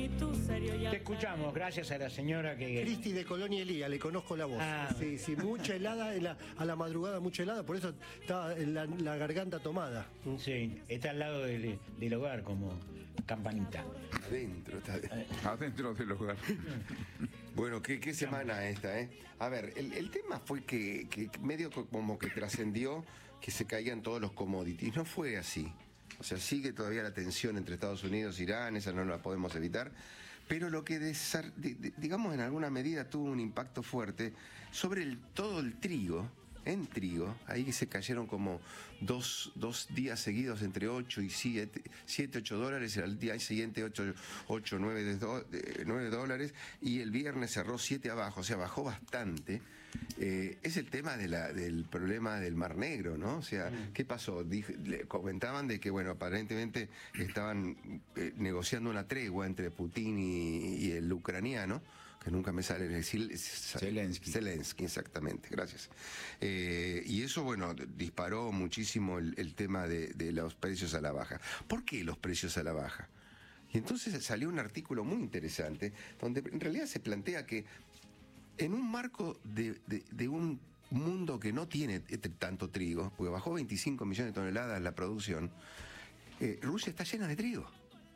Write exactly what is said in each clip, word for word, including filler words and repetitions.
espíritu serio y Te escuchamos, gracias a la señora que... Cristi de Colonia Elía, le conozco la voz. Ah. Sí, sí, mucha helada, en la- a la madrugada mucha helada, por eso está la, la garganta tomada. Sí, está al lado del, del hogar como campanita. Adentro, está adentro. Adentro del hogar. Bueno, qué, qué semana esta, ¿eh? A ver, el, el tema fue que, que medio co- como que trascendió que se caían todos los commodities. No fue así. O sea, sigue todavía la tensión entre Estados Unidos e Irán, esa no la podemos evitar. Pero lo que, desar- di- di- digamos, en alguna medida tuvo un impacto fuerte sobre el, todo el trigo. En trigo, ahí se cayeron como dos, dos días seguidos entre ocho y siete, siete, ocho dólares, al día siguiente ocho, ocho nueve, de do- de- nueve dólares, y el viernes cerró siete abajo, o sea, bajó bastante. Eh, es el tema de la, del problema del Mar Negro, ¿no? O sea, ¿qué pasó? Dije- le comentaban de que, bueno, aparentemente estaban eh, negociando una tregua entre Putin y, y el ucraniano, que nunca me sale decir. Zelensky. Zelensky, exactamente, gracias. Eh, y eso, bueno, disparó muchísimo el, el tema de, de los precios a la baja. ¿Por qué los precios a la baja? Y entonces salió un artículo muy interesante donde en realidad se plantea que en un marco de, de, de un mundo que no tiene este tanto trigo, porque bajó veinticinco millones de toneladas la producción, eh, Rusia está llena de trigo.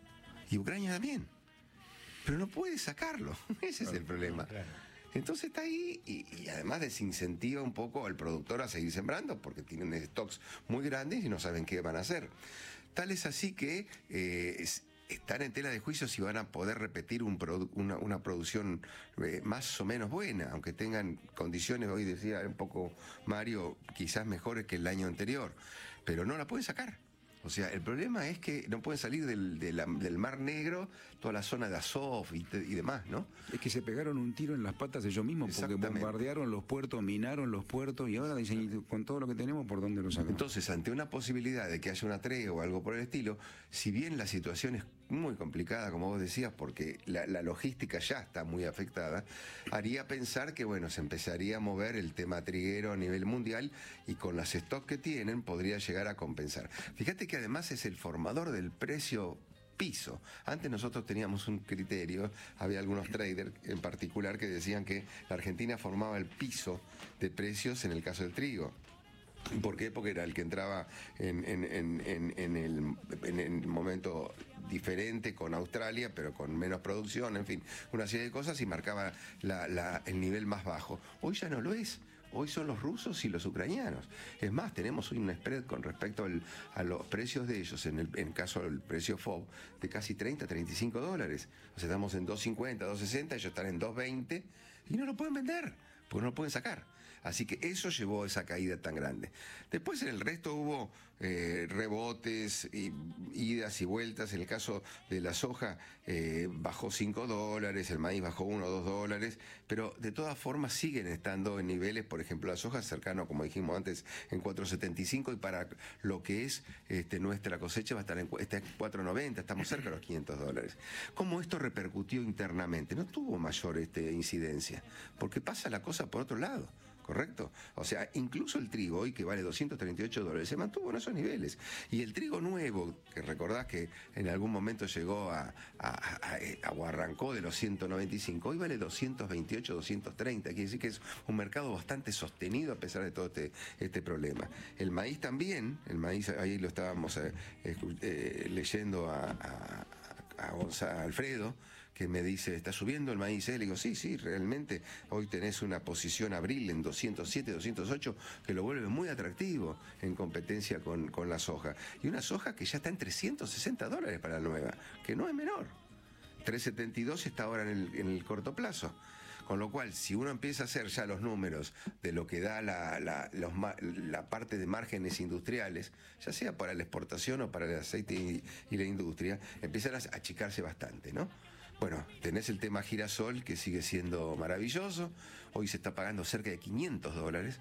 Y Ucrania también. Pero no puede sacarlo. Ese es el problema. Claro. Entonces está ahí y, y además desincentiva un poco al productor a seguir sembrando porque tienen stocks muy grandes y no saben qué van a hacer. Tal es así que eh, es- están en tela de juicio si van a poder repetir un produ- una, una producción eh, más o menos buena, aunque tengan condiciones, hoy decía un poco Mario, quizás mejores que el año anterior, pero no la pueden sacar. O sea, el problema es que no pueden salir del, de la- del Mar Negro, toda la zona de Azov y, te- y demás, ¿no? Es que se pegaron un tiro en las patas ellos mismos porque Exactamente. bombardearon los puertos, minaron los puertos y ahora dicen, "Y con todo lo que tenemos, ¿por dónde lo sacamos?" Entonces, ante una posibilidad de que haya una tregua o algo por el estilo, si bien la situación es muy complicada, como vos decías, porque la, la logística ya está muy afectada, haría pensar que, bueno, se empezaría a mover el tema triguero a nivel mundial y con las stocks que tienen podría llegar a compensar. Fíjate que además es el formador del precio piso. Antes nosotros teníamos un criterio, había algunos traders en particular que decían que la Argentina formaba el piso de precios en el caso del trigo. ¿Por qué? Porque era el que entraba en, en- en- en- en el, en el momento diferente con Australia, pero con menos producción, en fin, una serie de cosas y marcaba la- la- el nivel más bajo. Hoy ya no lo es. Hoy son los rusos y los ucranianos. Es más, tenemos hoy un spread con respecto al- a los precios de ellos, en el, en el caso del precio F O B, de casi treinta, treinta y cinco dólares. O sea, estamos en dos cincuenta, dos sesenta, ellos están en dos veinte y no lo pueden vender, porque no lo pueden sacar. Así que eso llevó a esa caída tan grande. Después en el resto hubo eh, rebotes, y, idas y vueltas. En el caso de la soja eh, bajó cinco dólares, el maíz bajó uno o dos dólares, pero de todas formas siguen estando en niveles, por ejemplo, la soja cercano, como dijimos antes, en cuatro setenta y cinco y para lo que es este, nuestra cosecha va a estar en cu- está en cuatro noventa, estamos cerca de los quinientos dólares. ¿Cómo esto repercutió internamente? No tuvo mayor este, incidencia, porque pasa la cosa por otro lado. ¿Correcto? O sea, incluso el trigo hoy que vale doscientos treinta y ocho dólares se mantuvo en esos niveles. Y el trigo nuevo, que recordás que en algún momento llegó a, a, a- a- o arrancó de los ciento noventa y cinco, hoy vale doscientos veintiocho, doscientos treinta. Quiere decir que es un mercado bastante sostenido a pesar de todo este, este problema. El maíz también, el maíz ahí lo estábamos eh, escu- eh, leyendo a, a a Gonzalo Alfredo, que me dice, ¿está subiendo el maíz? Eh? Le digo, sí, sí, realmente hoy tenés una posición abril en doscientos siete, doscientos ocho, que lo vuelve muy atractivo en competencia con, con la soja. Y una soja que ya está en trescientos sesenta dólares para la nueva, que no es menor. trescientos setenta y dos está ahora en el, en el corto plazo. Con lo cual, si uno empieza a hacer ya los números de lo que da la, la, los ma- la parte de márgenes industriales, ya sea para la exportación o para el aceite y, y la industria, empiezan a achicarse bastante, ¿no? Bueno, tenés el tema girasol, que sigue siendo maravilloso. Hoy se está pagando cerca de quinientos dólares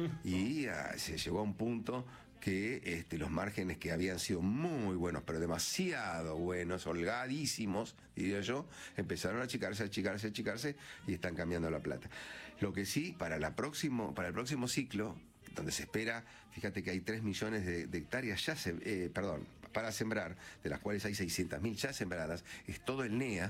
y ah, se llegó a un punto que este, los márgenes que habían sido muy buenos, pero demasiado buenos, holgadísimos, diría yo, empezaron a achicarse, a achicarse, a achicarse y están cambiando la plata. Lo que sí, para, la próximo, para el próximo ciclo, donde se espera, fíjate que hay tres millones de, de hectáreas ya, se, eh, perdón, para sembrar, de las cuales hay seiscientas mil ya sembradas, es todo el N E A,